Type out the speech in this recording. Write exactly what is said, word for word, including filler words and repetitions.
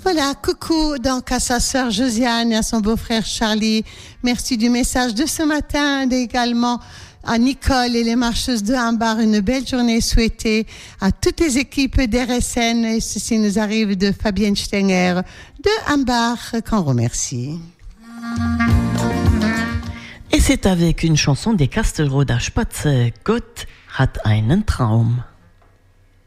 Voilà, coucou donc à sa sœur Josiane et à son beau-frère Charlie. Merci du message de ce matin, également à Nicole et les marcheuses de Hambar. Une belle journée souhaitée à toutes les équipes d'R S N. Et ceci nous arrive de Fabienne Stenger de Hambar, qu'on remercie. Et c'est avec une chanson des Kastelroder Spatze, Gott hat einen Traum.